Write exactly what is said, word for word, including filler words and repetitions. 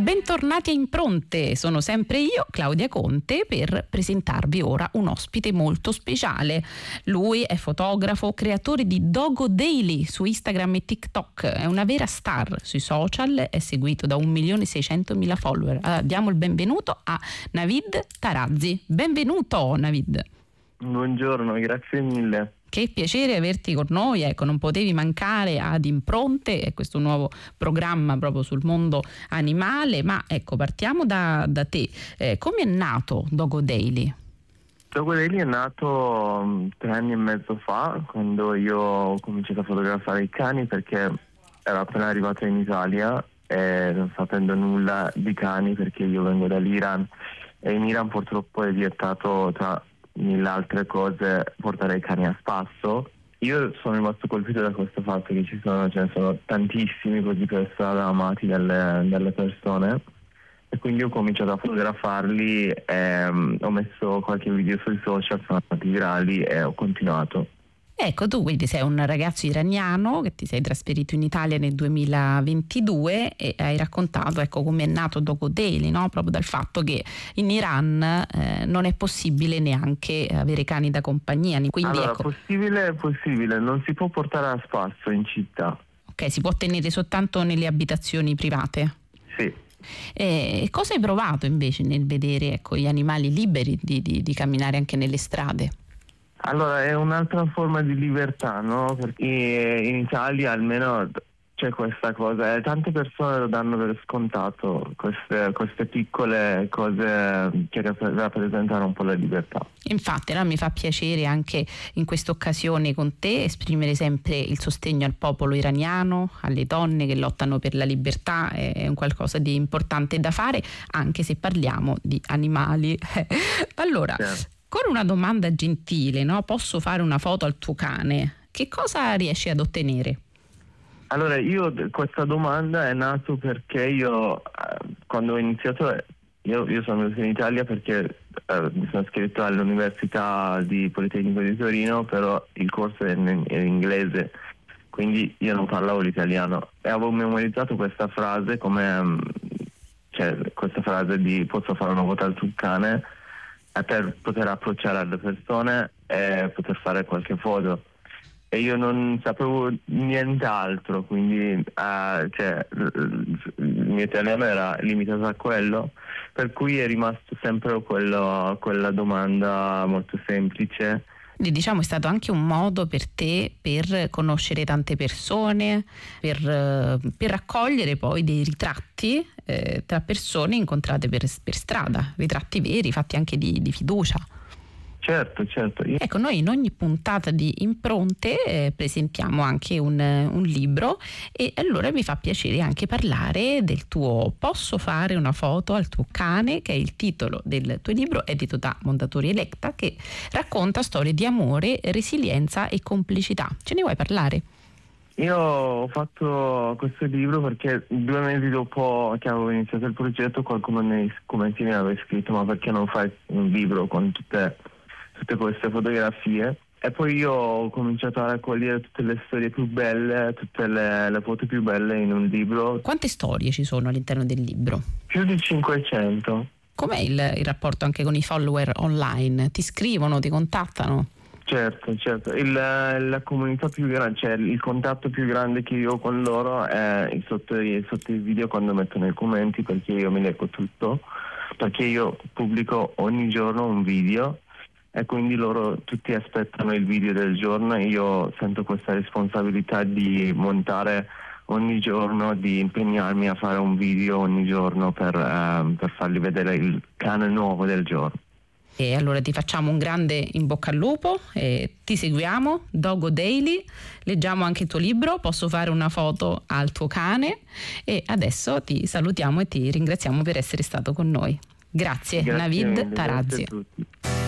Bentornati a Impronte, sono sempre io, Claudia Conte, per presentarvi ora un ospite molto speciale. Lui è fotografo, creatore di Dogo Daily su Instagram e TikTok, è una vera star sui social, è seguito da un milione e seicentomila follower. Allora, diamo il benvenuto a Navid Tarazzi. Benvenuto Navid. Buongiorno, grazie mille. Che piacere averti con noi, ecco, non potevi mancare ad Impronte, è questo nuovo programma proprio sul mondo animale, ma ecco, partiamo da, da te. Eh, come è nato Dogo Daily? Dogo Daily è nato um, tre anni e mezzo fa, quando io ho cominciato a fotografare i cani, perché ero appena arrivato in Italia e non sapendo nulla di cani, perché io vengo dall'Iran e in Iran purtroppo è vietato, tra mille altre cose, portare i cani a spasso. Io sono rimasto colpito da questo fatto che ci sono, ce ne sono tantissimi così per strada amati dalle, dalle persone, e quindi ho cominciato a fotografarli e um, ho messo qualche video sui social, sono stati virali e ho continuato. Ecco, tu quindi sei un ragazzo iraniano che ti sei trasferito in Italia nel duemilaventidue e hai raccontato, ecco, come è nato Dogo Daily, no? Proprio dal fatto che in Iran eh, non è possibile neanche avere cani da compagnia. Quindi, allora, ecco, possibile è possibile, non si può portare a spasso in città. Ok, si può tenere soltanto nelle abitazioni private? Sì. E cosa hai provato invece nel vedere, ecco, gli animali liberi di, di, di camminare anche nelle strade? Allora, è un'altra forma di libertà, no? Perché in Italia almeno c'è questa cosa, e tante persone lo danno per scontato, queste, queste piccole cose che rappresentano un po' la libertà. Infatti, no, mi fa piacere anche in questa occasione con te esprimere sempre il sostegno al popolo iraniano, alle donne che lottano per la libertà, è un qualcosa di importante da fare, anche se parliamo di animali. Allora, certo. Con una domanda gentile, no? Posso fare una foto al tuo cane? Che cosa riesci ad ottenere? Allora, io questa domanda è nato perché io quando ho iniziato, io, io sono venuto in Italia perché eh, mi sono iscritto all'Università di Politecnico di Torino, però il corso è in, è in inglese, quindi io non parlavo l'italiano e avevo memorizzato questa frase come, cioè questa frase di posso fare una foto al tuo cane, per poter approcciare alle persone e poter fare qualche foto, e io non sapevo nient'altro, quindi uh, cioè, il mio italiano era limitato a quello, per cui è rimasto sempre quello, quella domanda molto semplice. Quindi, diciamo, è stato anche un modo per te per conoscere tante persone, per, per raccogliere poi dei ritratti eh, tra persone incontrate per, per strada, ritratti veri, fatti anche di, di fiducia. Certo, certo. Io... Ecco, noi in ogni puntata di Impronte eh, presentiamo anche un, un libro, e allora mi fa piacere anche parlare del tuo Posso fare una foto al tuo cane, che è il titolo del tuo libro, edito da Mondadori Electa, che racconta storie di amore, resilienza e complicità. Ce ne vuoi parlare? Io ho fatto questo libro perché due mesi dopo che avevo iniziato il progetto qualcuno nei commenti mi aveva scritto: ma perché non fai un libro con tutte tutte queste fotografie? E poi io ho cominciato a raccogliere tutte le storie più belle, tutte le, le foto più belle in un libro. Quante storie ci sono all'interno del libro? Più di cinquecento. Com'è il, il rapporto anche con i follower online? Ti scrivono, ti contattano? Certo, certo. Il, la comunità più grande, cioè il contatto più grande che io ho con loro è sotto, sotto i video, quando mettono i commenti, perché io mi leggo tutto, perché io pubblico ogni giorno un video, e quindi loro tutti aspettano il video del giorno, e io sento questa responsabilità di montare ogni giorno, di impegnarmi a fare un video ogni giorno per, eh, per fargli vedere il cane nuovo del giorno. E allora ti facciamo un grande in bocca al lupo, e ti seguiamo, Dogo Daily, leggiamo anche il tuo libro, Posso fare una foto al tuo cane, e adesso ti salutiamo e ti ringraziamo per essere stato con noi. Grazie, Grazie Navid mille, Tarazzi. grazie a tutti.